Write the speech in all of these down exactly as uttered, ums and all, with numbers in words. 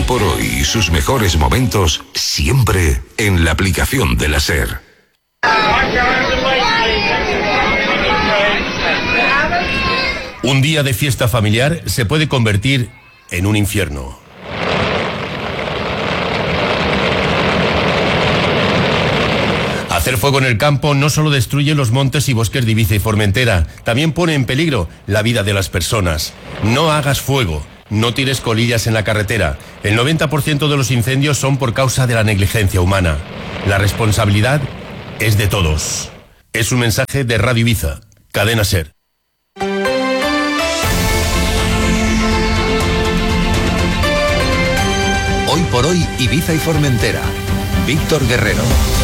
por hoy y sus mejores momentos siempre en la aplicación de la SER. Un día de fiesta familiar se puede convertir en un infierno. Hacer fuego en el campo no solo destruye los montes y bosques de Ibiza y Formentera, también pone en peligro la vida de las personas. No hagas fuego, no tires colillas en la carretera. El noventa por ciento de los incendios son por causa de la negligencia humana. La responsabilidad es de todos. Es un mensaje de Radio Ibiza, Cadena SER. Hoy por hoy, Ibiza y Formentera. Víctor Guerrero.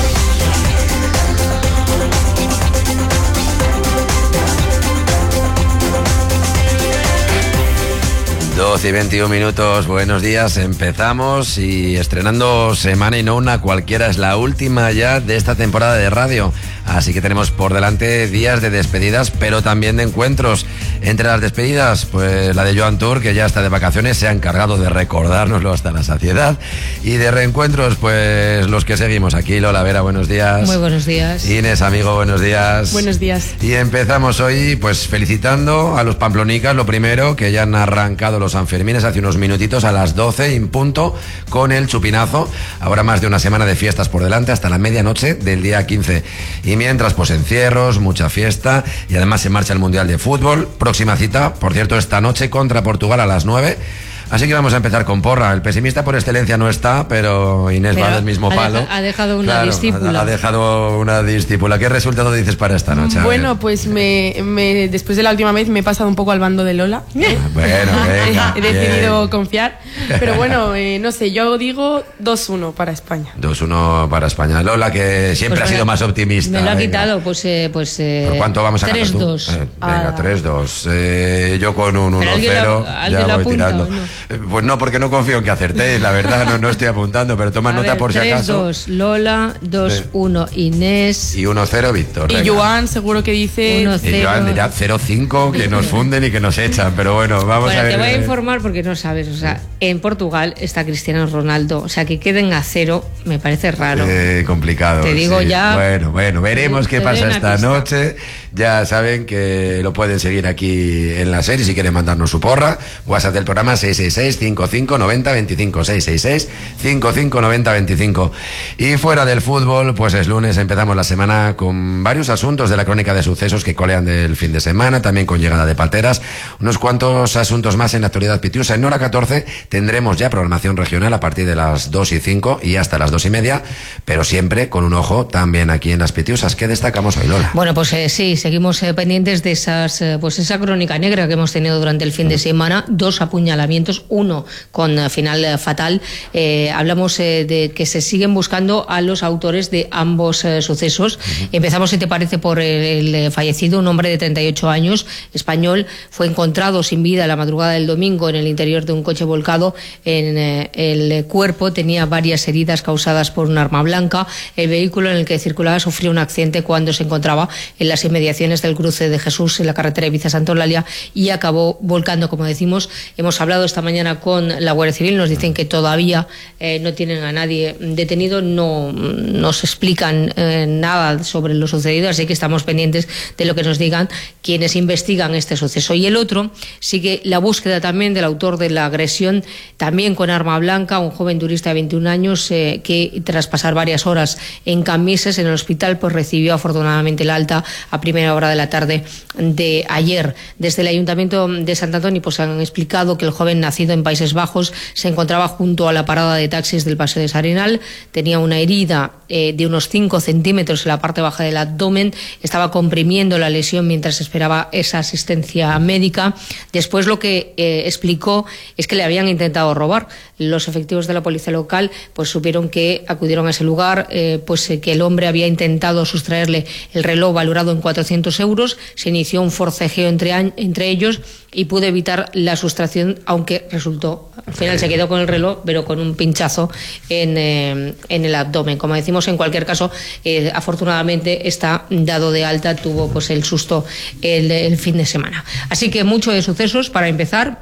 doce y veintiún minutos, buenos días, empezamos y estrenando semana y no una cualquiera, es la última ya de esta temporada de radio, así que tenemos por delante días de despedidas, pero también de encuentros. Entre las despedidas, pues la de Joan Tour, que ya está de vacaciones, se ha encargado de recordárnoslo hasta la saciedad, y de reencuentros, pues los que seguimos aquí. Lola Vera, buenos días. Muy buenos días. Inés, amigo, buenos días. Buenos días. Y empezamos hoy, pues felicitando a los pamplonicas, lo primero, que ya han arrancado los Sanfermines hace unos minutitos a las doce en punto con el chupinazo. Ahora más de una semana de fiestas por delante hasta la medianoche del día quince. Y mientras, pues encierros, mucha fiesta, y además se marcha el Mundial de Fútbol. Próxima cita, por cierto, esta noche contra Portugal a las nueve. Así que vamos a empezar con porra. El pesimista por excelencia no está, pero Inés pero va del mismo ha palo. Deja, ha dejado una claro, discípula. Ha, ha dejado una discípula. ¿Qué resultado dices para esta noche? Bueno, pues me, me, después de la última vez me he pasado un poco al bando de Lola. ¿Eh? Bueno, venga. He decidido bien. confiar. Pero bueno, eh, no sé, yo digo dos uno para España. dos uno para España. Lola, que siempre pues ha sido más optimista. Me lo ha venga. quitado, pues... Eh, pues eh, ¿Por cuánto vamos a ganar tres dos. Eh, venga, ah. tres dos. Eh, yo con un uno cero ya voy apunta, tirando. No? Pues no, porque no confío en que acertéis, la verdad, no, no estoy apuntando, pero toma a nota ver, por si acaso. tres dos Lola, dos uno Inés. Y uno cero Víctor. Y Joan seguro que dice... uno cero. Y Joan dirá cero cinco, que nos funden y que nos echan, pero bueno, vamos bueno, a ver. Te voy a informar porque no sabes, o sea, en Portugal está Cristiano Ronaldo, o sea, que queden a cero me parece raro. Eh, complicado. Te digo sí. ya. Bueno, bueno, veremos te, qué te pasa esta pista. noche. Ya saben que lo pueden seguir aquí en la serie si quieren mandarnos su porra. WhatsApp del programa seis seis seis, cinco cinco, nueve cero dos cinco, seis seis seis, cinco cinco, nueve cero dos cinco. Y fuera del fútbol, pues es lunes, empezamos la semana con varios asuntos de la crónica de sucesos que colean del fin de semana, también con llegada de palteras, unos cuantos asuntos más en la actualidad pitiusa. En hora catorce tendremos ya programación regional a partir de las dos y cinco y hasta las dos y media, pero siempre con un ojo también aquí en las pitiusas. ¿Qué destacamos hoy, Lola? Bueno, pues eh, sí, seguimos eh, pendientes de esas, eh, pues esa crónica negra que hemos tenido durante el fin de semana, dos apuñalamientos, uno con eh, final eh, fatal. Eh, hablamos eh, de que se siguen buscando a los autores de ambos eh, sucesos. Uh-huh. Empezamos, si te parece, por el, el fallecido, un hombre de treinta y ocho años, español, fue encontrado sin vida la madrugada del domingo en el interior de un coche volcado. En eh, el cuerpo tenía varias heridas causadas por un arma blanca. El vehículo en el que circulaba sufrió un accidente cuando se encontraba en las inmediaciones del cruce de Jesús en la carretera Ibiza-Santa Eulalia y acabó volcando, como decimos. Hemos hablado esta mañana con la Guardia Civil, nos dicen que todavía eh, no tienen a nadie detenido, no nos explican eh, nada sobre lo sucedido, así que estamos pendientes de lo que nos digan quienes investigan este suceso. Y el otro sigue la búsqueda también del autor de la agresión, también con arma blanca, un joven turista de veintiún años eh, que tras pasar varias horas en Cambises, en el hospital, pues recibió afortunadamente el alta a primera hora de la tarde de ayer. Desde el Ayuntamiento de Sant Antoni pues han explicado que el joven, nacido en Países Bajos, se encontraba junto a la parada de taxis del Paseo de S'Arenal, tenía una herida eh, de unos cinco centímetros en la parte baja del abdomen, estaba comprimiendo la lesión mientras esperaba esa asistencia médica. Después lo que eh, explicó es que le habían intentado robar. Los efectivos de la policía local pues supieron que acudieron a ese lugar, eh, pues eh, que el hombre había intentado sustraerle el reloj valorado en cuatrocientos euros, se inició un forcejeo entre, entre ellos y pudo evitar la sustracción, aunque resultó, al final se quedó con el reloj, pero con un pinchazo en, eh, en el abdomen. Como decimos, en cualquier caso, eh, afortunadamente está dado de alta, tuvo pues el susto el, el fin de semana. Así que mucho de sucesos para empezar.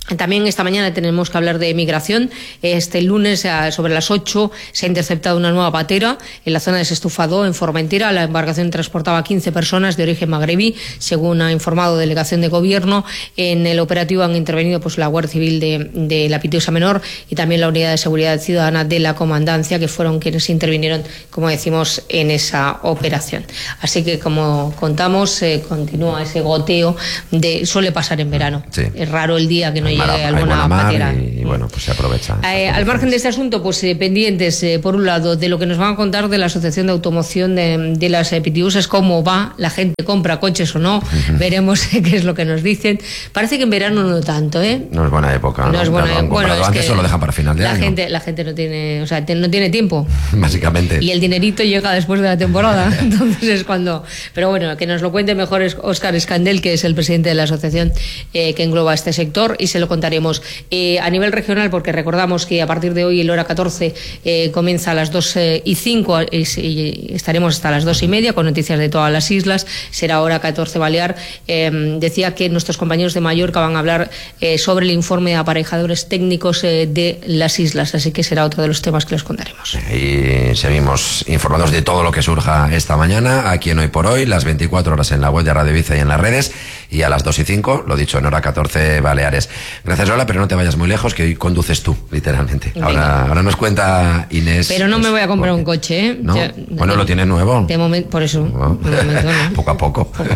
También esta mañana tenemos que hablar de migración. Este lunes, sobre las ocho, se ha interceptado una nueva patera en la zona de Sestufadó, en Formentera. La embarcación transportaba quince personas de origen magrebí, según ha informado Delegación de Gobierno. En el operativo han intervenido pues la Guardia Civil de, de la Pitiusa Menor y también la Unidad de Seguridad Ciudadana de la Comandancia, que fueron quienes intervinieron, como decimos, en esa operación. Así que, como contamos, eh, continúa ese goteo. De, suele pasar en verano. Sí. Es raro el día que no Mar, llegue alguna patera. Y, y bueno, pues se aprovecha. Eh, al margen de este asunto, pues eh, pendientes, eh, por un lado, de lo que nos van a contar de la Asociación de Automoción de, de las eh, Pitiusas, cómo va, la gente compra coches o no, uh-huh. Veremos eh, qué es lo que nos dicen. Parece que en verano no tanto, ¿eh? No es buena época. No, no es buena época. Bueno, es antes que solo dejan para final de la año. Gente, la gente no tiene, o sea, te, no tiene tiempo. Básicamente. Y el dinerito llega después de la temporada, entonces es cuando... Pero bueno, que nos lo cuente mejor es Óscar Escandel, que es el presidente de la asociación eh, que engloba este sector, y se lo contaremos. Eh, a nivel regional, porque recordamos que a partir de hoy el hora catorce eh, comienza a las dos y cinco y, y estaremos hasta las dos y media con noticias de todas las islas. Será hora catorce Balear. Eh, decía que nuestros compañeros de Mallorca van a hablar eh, sobre el informe de aparejadores técnicos eh, de las islas, así que será otro de los temas que les contaremos. Y seguimos informados de todo lo que surja esta mañana aquí en Hoy por Hoy, las veinticuatro horas en la web de Radio Ibiza y en las redes, y a las dos y cinco, lo dicho, en hora catorce Baleares. Gracias, Lola, pero no te vayas muy lejos, que hoy conduces tú, literalmente. Ahora, ahora nos cuenta Inés. Pero no pues, me voy a comprar porque, un coche, ¿eh? ¿no? Ya, bueno, de, lo tienes nuevo. De momento, por eso. Bueno, de momento, ¿no? poco a poco. poco.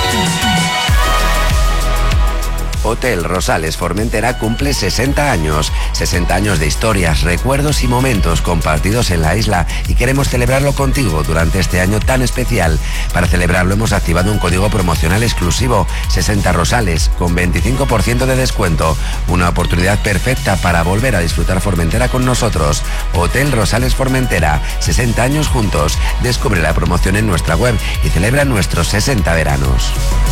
Hotel Rosales Formentera cumple sesenta años. sesenta años de historias, recuerdos y momentos compartidos en la isla, y queremos celebrarlo contigo durante este año tan especial. Para celebrarlo hemos activado un código promocional exclusivo, sesenta Rosales, con veinticinco por ciento de descuento. Una oportunidad perfecta para volver a disfrutar Formentera con nosotros. Hotel Rosales Formentera, sesenta años juntos. Descubre la promoción en nuestra web y celebra nuestros sesenta veranos.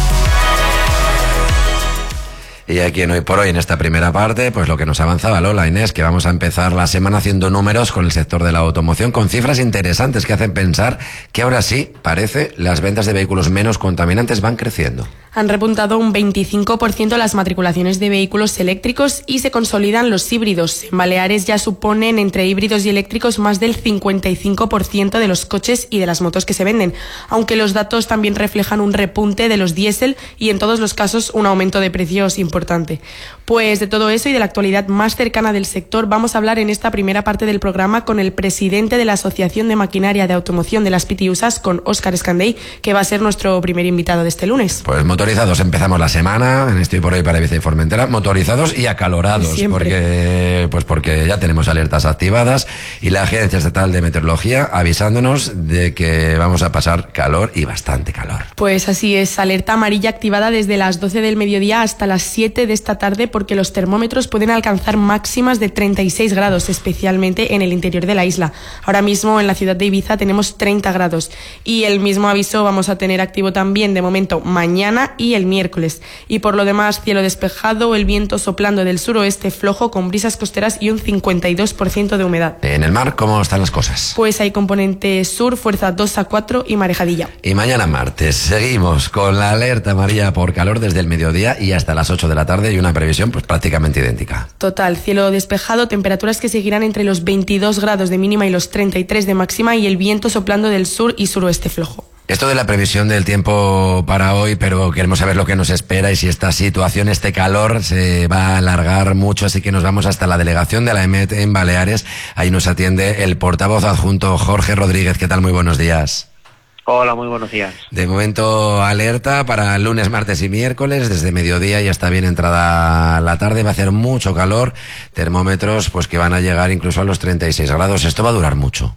Y aquí en Hoy por Hoy, en esta primera parte, pues lo que nos avanzaba Lola, Inés, que vamos a empezar la semana haciendo números con el sector de la automoción, con cifras interesantes que hacen pensar que ahora sí, parece, las ventas de vehículos menos contaminantes van creciendo. Han repuntado un veinticinco por ciento las matriculaciones de vehículos eléctricos y se consolidan los híbridos. En Baleares ya suponen entre híbridos y eléctricos más del cincuenta y cinco por ciento de los coches y de las motos que se venden, aunque los datos también reflejan un repunte de los diésel y en todos los casos un aumento de precios importante. Pues de todo eso y de la actualidad más cercana del sector vamos a hablar en esta primera parte del programa con el presidente de la Asociación de Maquinaria de Automoción de las Pitiusas, con Óscar Escandell, que va a ser nuestro primer invitado de este lunes. Pues motorizados, empezamos la semana en Estoy por Hoy para Ibiza y Formentera, motorizados y acalorados, Siempre. porque pues porque ya tenemos alertas activadas y la Agencia Estatal de Meteorología avisándonos de que vamos a pasar calor y bastante calor. Pues así es, alerta amarilla activada desde las doce del mediodía hasta las siete de esta tarde, porque los termómetros pueden alcanzar máximas de treinta y seis grados, especialmente en el interior de la isla. Ahora mismo en la ciudad de Ibiza tenemos treinta grados y el mismo aviso vamos a tener activo también de momento mañana y el miércoles. Y por lo demás, cielo despejado, el viento soplando del suroeste flojo con brisas costeras y un cincuenta y dos por ciento de humedad. En el mar, ¿cómo están las cosas? Pues hay componente sur, fuerza dos a cuatro y marejadilla. Y mañana martes seguimos con la alerta amarilla por calor desde el mediodía y hasta las ocho de la tarde, y una previsión pues prácticamente idéntica. Total, cielo despejado, temperaturas que seguirán entre los veintidós grados de mínima y los treinta y tres de máxima, y el viento soplando del sur y suroeste flojo. Esto de la previsión del tiempo para hoy, pero queremos saber lo que nos espera y si esta situación, este calor, se va a alargar mucho, así que nos vamos hasta la delegación de la E M E T en Baleares. Ahí nos atiende el portavoz adjunto Jorge Rodríguez. ¿Qué tal? Muy buenos días. Hola, muy buenos días. De momento, alerta para lunes, martes y miércoles, desde mediodía y hasta bien entrada la tarde. Va a hacer mucho calor, termómetros pues que van a llegar incluso a los treinta y seis grados. Esto va a durar mucho.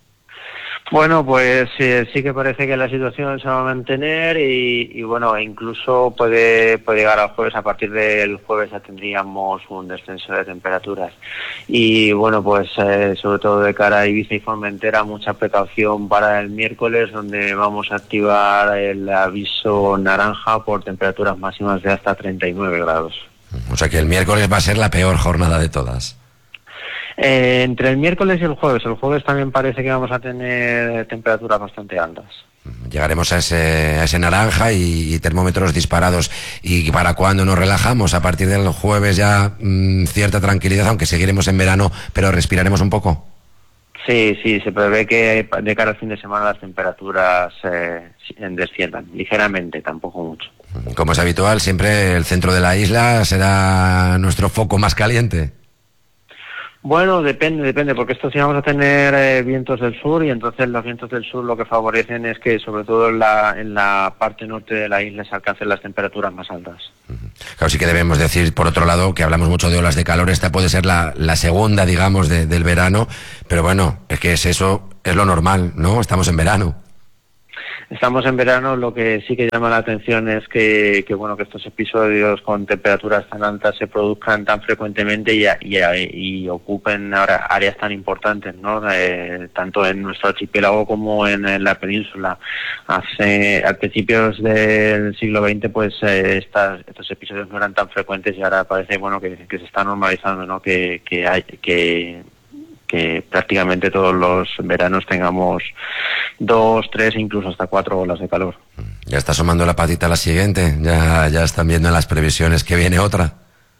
Bueno, pues eh, sí que parece que la situación se va a mantener y, y bueno, incluso puede, puede llegar al jueves. A partir del jueves ya tendríamos un descenso de temperaturas. Y bueno, pues eh, sobre todo de cara a Ibiza y Formentera, mucha precaución para el miércoles, donde vamos a activar el aviso naranja por temperaturas máximas de hasta treinta y nueve grados. O sea que el miércoles va a ser la peor jornada de todas. Eh, entre el miércoles y el jueves. El jueves también parece que vamos a tener temperaturas bastante altas. Llegaremos a ese, a ese naranja y, y termómetros disparados. ¿Y para cuándo nos relajamos? A partir del jueves ya mmm, cierta tranquilidad, aunque seguiremos en verano, pero respiraremos un poco. Sí, sí, se prevé que de cara al fin de semana las temperaturas eh, desciendan ligeramente, tampoco mucho. Como es habitual, siempre el centro de la isla será nuestro foco más caliente. Bueno, depende, depende, porque esto sí vamos a tener eh, vientos del sur, y entonces los vientos del sur lo que favorecen es que sobre todo en la, en la parte norte de la isla se alcancen las temperaturas más altas. Claro, sí que debemos decir, por otro lado, que hablamos mucho de olas de calor. Esta puede ser la, la segunda, digamos, de, del verano, pero bueno, es que es eso, es lo normal, ¿no? Estamos en verano. Estamos en verano, lo que sí que llama la atención es que, que bueno, que estos episodios con temperaturas tan altas se produzcan tan frecuentemente y, y, y ocupen ahora áreas tan importantes, ¿no? Eh, tanto en nuestro archipiélago como en, en la península. Hace, a principios del siglo veinte, pues eh, estas, estos episodios no eran tan frecuentes y ahora parece, bueno, que, que se está normalizando, ¿no? Que, que hay, que que prácticamente todos los veranos tengamos dos, tres, incluso hasta cuatro olas de calor. Ya está asomando la patita a la siguiente, ya, ya están viendo en las previsiones que viene otra.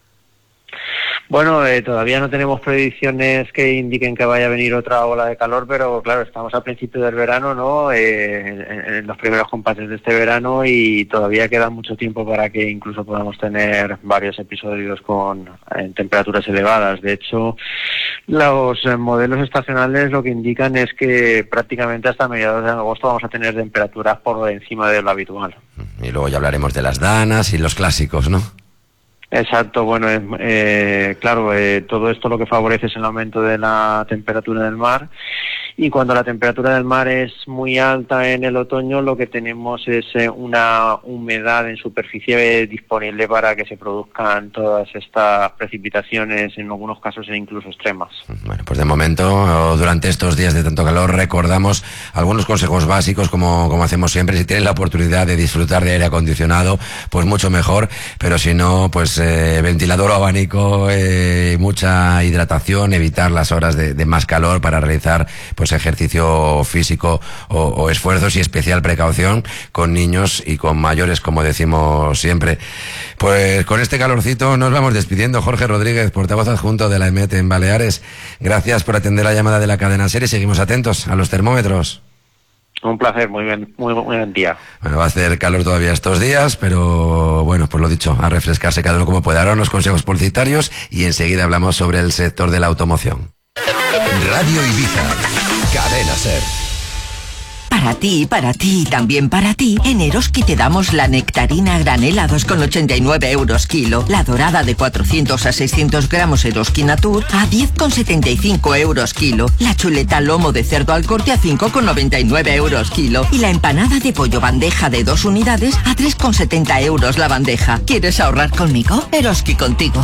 Bueno, eh, todavía no tenemos predicciones que indiquen que vaya a venir otra ola de calor, pero claro, estamos al principio del verano, ¿no? Eh, en, en los primeros compases de este verano, y todavía queda mucho tiempo para que incluso podamos tener varios episodios con en temperaturas elevadas. De hecho, los eh, modelos estacionales lo que indican es que prácticamente hasta mediados de agosto vamos a tener temperaturas por encima de lo habitual. Y luego ya hablaremos de las danas y los clásicos, ¿no? Exacto, bueno, eh, claro, eh, todo esto lo que favorece es el aumento de la temperatura del mar, y cuando la temperatura del mar es muy alta en el otoño, lo que tenemos es eh, una humedad en superficie disponible para que se produzcan todas estas precipitaciones, en algunos casos incluso extremas. Bueno, pues de momento, durante estos días de tanto calor, recordamos algunos consejos básicos, como, como hacemos siempre. Si tienes la oportunidad de disfrutar de aire acondicionado, pues mucho mejor, pero si no, pues eh, ventilador o abanico, eh, mucha hidratación, evitar las horas de, de más calor para realizar pues ejercicio físico o, o esfuerzos, y especial precaución con niños y con mayores, como decimos siempre. Pues con este calorcito nos vamos despidiendo. Jorge Rodríguez, portavoz adjunto de la E M E T en Baleares, gracias por atender la llamada de la cadena SER, y seguimos atentos a los termómetros. Un placer, muy bien, muy, muy buen día. Bueno, va a hacer calor todavía estos días, pero bueno, pues lo dicho, a refrescarse cada uno como pueda. Ahora unos consejos publicitarios y enseguida hablamos sobre el sector de la automoción. Radio Ibiza, Cadena SER. Para ti, para ti y también para ti, en Eroski te damos la nectarina granela dos con ochenta y nueve euros kilo, la dorada de cuatrocientos a seiscientos gramos Eroski Natur a diez con setenta y cinco euros kilo, la chuleta lomo de cerdo al corte a cinco con noventa y nueve euros kilo y la empanada de pollo bandeja de dos unidades a tres con setenta euros la bandeja. ¿Quieres ahorrar conmigo? Eroski contigo.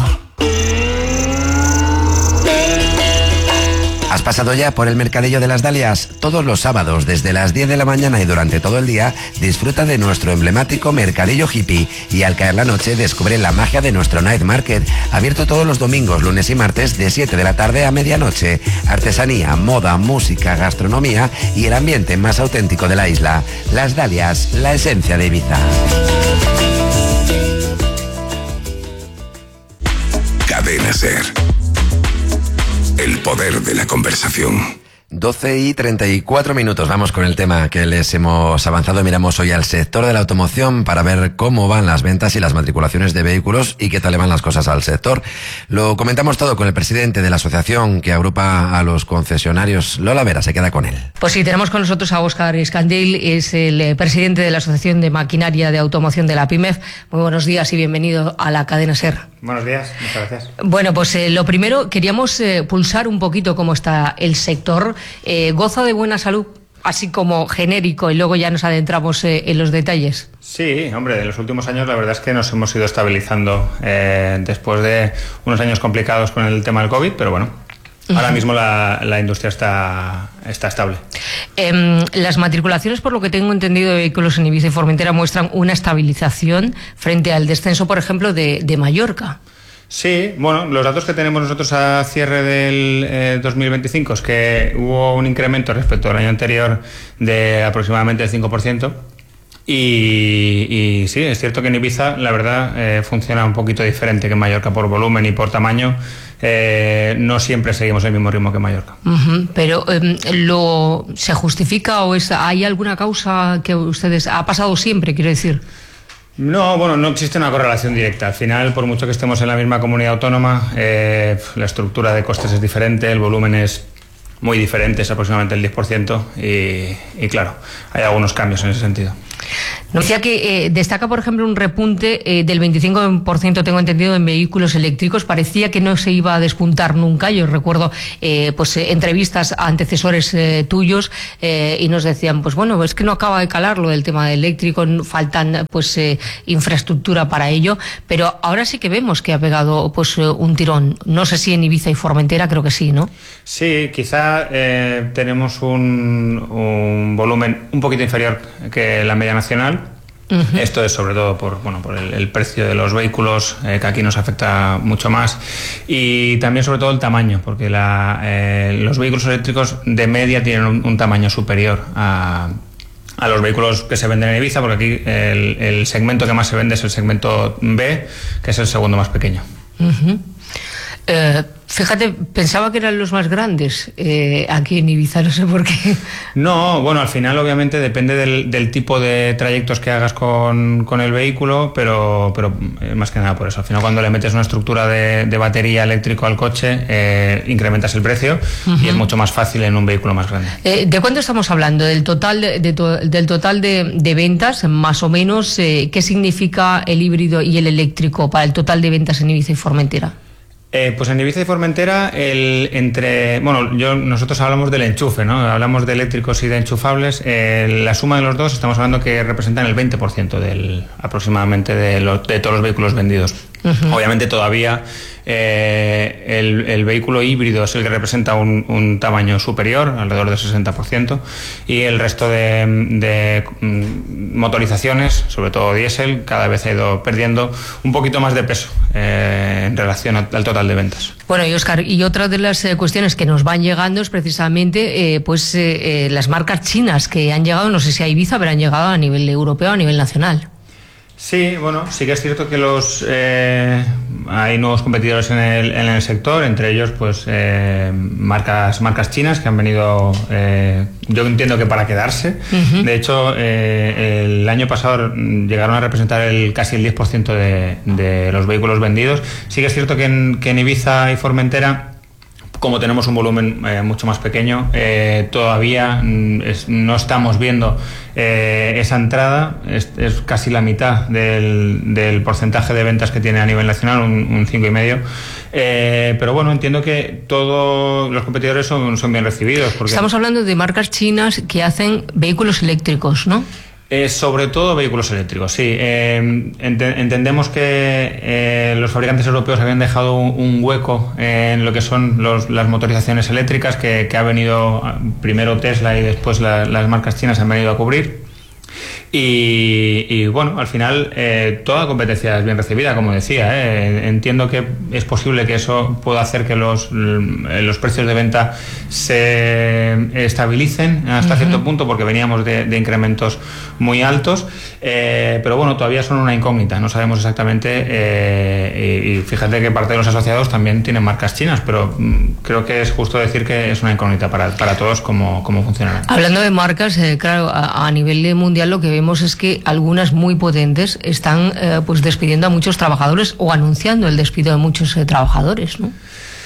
¿Has pasado ya por el Mercadillo de las Dalias? Todos los sábados, desde las diez de la mañana y durante todo el día, disfruta de nuestro emblemático Mercadillo Hippie, y al caer la noche descubre la magia de nuestro Night Market, abierto todos los domingos, lunes y martes de siete de la tarde a medianoche. Artesanía, moda, música, gastronomía y el ambiente más auténtico de la isla. Las Dalias, la esencia de Ibiza. Cadena SER. El poder de la conversación. doce y treinta y cuatro minutos. Vamos con el tema que les hemos avanzado. Miramos hoy al sector de la automoción para ver cómo van las ventas y las matriculaciones de vehículos y qué tal le van las cosas al sector. Lo comentamos todo con el presidente de la asociación que agrupa a los concesionarios. Lola Vera se queda con él. Pues sí, tenemos con nosotros a Óscar Escandil, es el presidente de la Asociación de Maquinaria de Automoción de la PYMEF. Muy buenos días y bienvenido a la cadena SER. Buenos días, muchas gracias. Bueno, pues eh, lo primero, queríamos eh, pulsar un poquito cómo está el sector. Eh, ¿Goza de buena salud, así como genérico, y luego ya nos adentramos eh, en los detalles? Sí, hombre, en los últimos años la verdad es que nos hemos ido estabilizando eh, después de unos años complicados con el tema del COVID, pero bueno, ahora mismo la, la industria está, está estable. Eh, las matriculaciones, por lo que tengo entendido, de vehículos en Ibiza y Formentera muestran una estabilización frente al descenso, por ejemplo, de, de Mallorca. Sí, bueno, los datos que tenemos nosotros a cierre del eh, dos mil veinticinco es que hubo un incremento respecto al año anterior de aproximadamente el cinco por ciento. Y, y sí, es cierto que en Ibiza la verdad eh, funciona un poquito diferente que en Mallorca por volumen y por tamaño. Eh, no siempre seguimos el mismo ritmo que en Mallorca. Uh-huh, pero eh, lo se justifica o es, hay alguna causa que ustedes ha pasado siempre, quiero decir. No, bueno, no existe una correlación directa. Al final, por mucho que estemos en la misma comunidad autónoma, eh, la estructura de costes es diferente, el volumen es muy diferente, es aproximadamente el diez por ciento y, y claro, hay algunos cambios en ese sentido. Nos decía que eh, destaca, por ejemplo, un repunte eh, del veinticinco por ciento, tengo entendido, en vehículos eléctricos. Parecía que no se iba a despuntar nunca. Yo recuerdo eh, pues eh, entrevistas a antecesores eh, tuyos eh, y nos decían, pues bueno, es que no acaba de calar lo del tema eléctrico, faltan pues eh, infraestructura para ello, pero ahora sí que vemos que ha pegado pues eh, un tirón. No sé si en Ibiza y Formentera, creo que sí, ¿no? Sí, quizá eh, tenemos un, un volumen un poquito inferior que la media nacional. Uh-huh. Esto es sobre todo por, bueno, por el, el precio de los vehículos, eh, que aquí nos afecta mucho más, y también sobre todo el tamaño, porque la, eh, los vehículos eléctricos de media tienen un, un tamaño superior a, a los vehículos que se venden en Ibiza, porque aquí el, el segmento que más se vende es el segmento B, que es el segundo más pequeño. Uh-huh. Eh, fíjate, pensaba que eran los más grandes eh, aquí en Ibiza, no sé por qué. No, bueno, al final obviamente depende del, del tipo de trayectos que hagas con, con el vehículo, pero, pero eh, más que nada por eso. Al final, cuando le metes una estructura de, de batería eléctrico al coche, eh, incrementas el precio. Uh-huh. Y es mucho más fácil en un vehículo más grande. Eh, ¿De cuánto estamos hablando? ¿Del total de, de to, del total de, de ventas, más o menos? Eh, ¿Qué significa el híbrido y el eléctrico para el total de ventas en Ibiza y Formentera? Eh, pues en Ibiza y Formentera, el, entre, bueno, yo, nosotros hablamos del enchufe, ¿no? Hablamos de eléctricos y de enchufables. Eh, la suma de los dos estamos hablando que representan el veinte por ciento del, aproximadamente de, lo, de todos los vehículos vendidos. Uh-huh. Obviamente todavía eh, el, el vehículo híbrido es el que representa un, un tamaño superior, alrededor del sesenta por ciento, y el resto de, de mm, motorizaciones, sobre todo diésel, cada vez ha ido perdiendo un poquito más de peso eh, en relación al total de ventas. Bueno, y Óscar, y otra de las eh, cuestiones que nos van llegando es precisamente eh, pues eh, eh, las marcas chinas que han llegado, no sé si a Ibiza, pero han llegado a nivel europeo, a nivel nacional. Sí, bueno, sí que es cierto que los eh, hay nuevos competidores en el, en el sector, entre ellos pues eh, marcas marcas chinas que han venido, eh, yo entiendo que para quedarse. Uh-huh. De hecho, eh, el año pasado llegaron a representar el casi el diez por ciento de, de los vehículos vendidos. Sí que es cierto que en, que en Ibiza y Formentera, como tenemos un volumen eh, mucho más pequeño, eh, todavía es, no estamos viendo eh, esa entrada. Es, es casi la mitad del, del porcentaje de ventas que tiene a nivel nacional, un, un cinco coma cinco. Eh, pero bueno, entiendo que todos los competidores son, son bien recibidos. Porque estamos hablando de marcas chinas que hacen vehículos eléctricos, ¿no? Eh, sobre todo vehículos eléctricos, sí. Eh, ent entendemos que eh, los fabricantes europeos habían dejado un, un hueco en lo que son los, las motorizaciones eléctricas que, que ha venido primero Tesla y después la, las marcas chinas han venido a cubrir. Y, y bueno, al final eh, toda competencia es bien recibida, como decía. Eh. Entiendo que es posible que eso pueda hacer que los, los precios de venta se estabilicen hasta uh-huh. cierto punto, porque veníamos de, de incrementos muy altos, eh, pero bueno, todavía son una incógnita, no sabemos exactamente, eh, y, y fíjate que parte de los asociados también tienen marcas chinas, pero mm, creo que es justo decir que es una incógnita para, para todos cómo, cómo funcionará. Hablando de marcas, eh, claro, a, a nivel mundial lo que vemos es que algunas muy potentes están eh, pues despidiendo a muchos trabajadores o anunciando el despido de muchos eh, trabajadores, ¿no?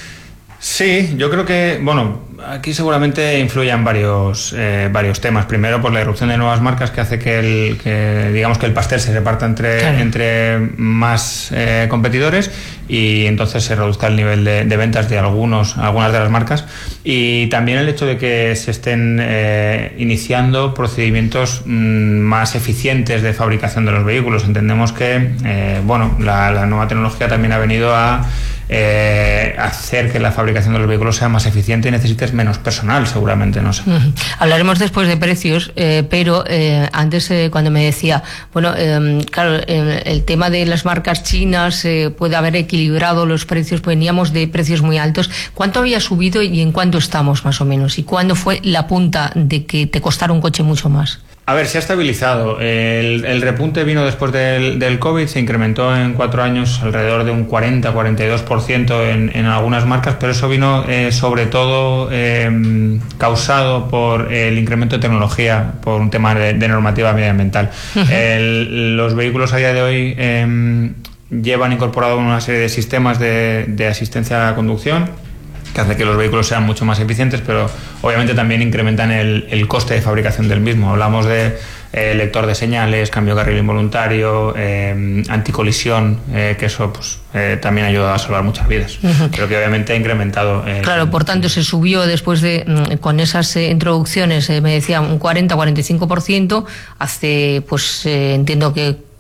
Sí, yo creo que, bueno, aquí seguramente influyan varios eh, varios temas. Primero, pues la irrupción de nuevas marcas que hace que, el, que digamos que el pastel se reparta entre, claro. entre más eh, competidores, y entonces se reduzca el nivel de, de ventas de algunos algunas de las marcas. Y también el hecho de que se estén eh, iniciando procedimientos mmm, más eficientes de fabricación de los vehículos. Entendemos que eh, bueno, la, la nueva tecnología también ha venido a Eh, hacer que la fabricación de los vehículos sea más eficiente y necesites menos personal, seguramente, no sé. Uh-huh. Hablaremos después de precios, eh, pero eh, antes eh, cuando me decía, bueno, eh, claro, eh, el tema de las marcas chinas eh, puede haber equilibrado los precios, veníamos de precios muy altos. ¿Cuánto había subido y en cuánto estamos más o menos? ¿Y cuándo fue la punta de que te costara un coche mucho más? A ver, se ha estabilizado. El, el repunte vino después del, del COVID, se incrementó en cuatro años alrededor de un cuarenta a cuarenta y dos por ciento en, en algunas marcas, pero eso vino eh, sobre todo eh, causado por el incremento de tecnología, por un tema de, de normativa medioambiental. Uh-huh. El, los vehículos a día de hoy eh, llevan incorporado una serie de sistemas de, de asistencia a la conducción, que hace que los vehículos sean mucho más eficientes, pero obviamente también incrementan el, el coste de fabricación del mismo. Hablamos de eh, lector de señales, cambio de carril involuntario, eh, anticolisión, eh, que eso pues eh, también ha ayudado a salvar muchas vidas, uh-huh. pero que obviamente ha incrementado. Eh, claro, por tanto se subió después de, con esas eh, introducciones, eh, me decía un cuarenta a cuarenta y cinco por ciento, hace, pues eh, entiendo que